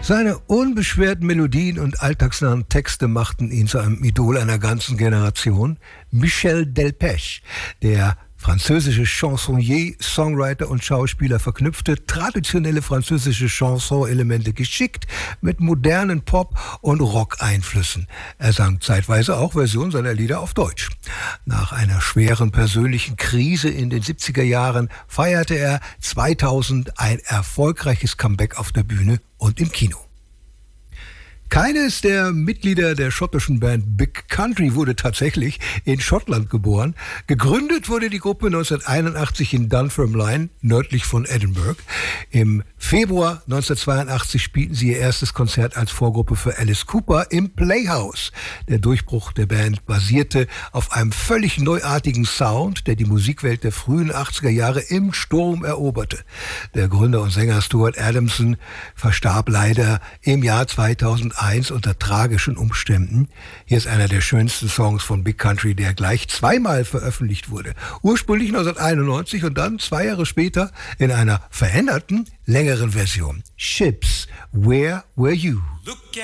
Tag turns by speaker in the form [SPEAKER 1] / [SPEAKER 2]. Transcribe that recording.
[SPEAKER 1] Seine unbeschwerten Melodien und alltagsnahen Texte machten ihn zu einem Idol einer ganzen Generation. Michel Delpech, der französische Chansonnier, Songwriter und Schauspieler, verknüpfte traditionelle französische Chanson-Elemente geschickt mit modernen Pop- und Rock-Einflüssen. Er sang zeitweise auch Versionen seiner Lieder auf Deutsch. Nach einer schweren persönlichen Krise in den 70er Jahren feierte er 2000 ein erfolgreiches Comeback auf der Bühne und im Kino. Keines der Mitglieder der schottischen Band Big Country wurde tatsächlich in Schottland geboren. Gegründet wurde die Gruppe 1981 in Dunfermline, nördlich von Edinburgh. Im Februar 1982 spielten sie ihr erstes Konzert als Vorgruppe für Alice Cooper im Playhouse. Der Durchbruch der Band basierte auf einem völlig neuartigen Sound, der die Musikwelt der frühen 80er Jahre im Sturm eroberte. Der Gründer und Sänger Stuart Adamson verstarb leider im Jahr 2001 unter tragischen Umständen. Hier ist einer der schönsten Songs von Big Country, der gleich zweimal veröffentlicht wurde. Ursprünglich 1991 und dann 2 Jahre später in einer veränderten, längeren Version. Ships, Where Were You?